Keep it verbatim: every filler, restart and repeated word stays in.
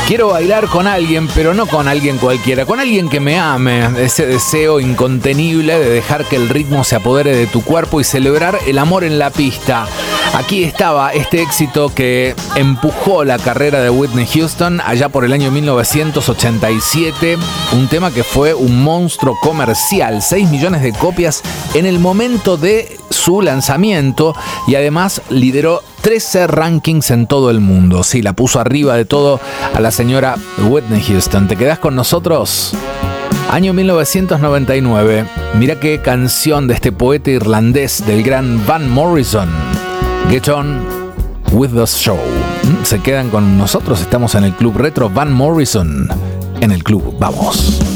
Quiero bailar con alguien, pero no con alguien cualquiera, con alguien que me ame. Ese deseo incontenible de dejar que el ritmo se apodere de tu cuerpo y celebrar el amor en la pista. Aquí estaba este éxito que empujó la carrera de Whitney Houston allá por el año mil novecientos ochenta y siete. Un tema que fue un monstruo comercial, seis millones de copias en el momento de su lanzamiento y además lideró trece rankings en todo el mundo. Sí, la puso arriba de todo a la señora Whitney Houston. ¿Te quedás con nosotros? Año mil novecientos noventa y nueve. Mira qué canción de este poeta irlandés del gran Van Morrison. Get On With The Show. ¿Se quedan con nosotros? Estamos en el Club Retro. Van Morrison en el club. Vamos.